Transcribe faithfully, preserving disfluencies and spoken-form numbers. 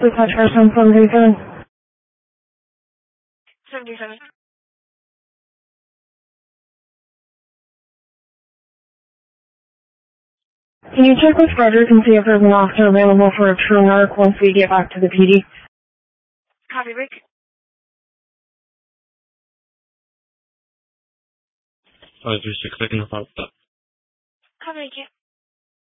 Dispatch person seventy-seven. seventy-seven. Can you check with Frederick and see if there's an officer available for a true narc once we get back to the P D? Copy, Rick. five three six, I can help out with that. Copy, thank you.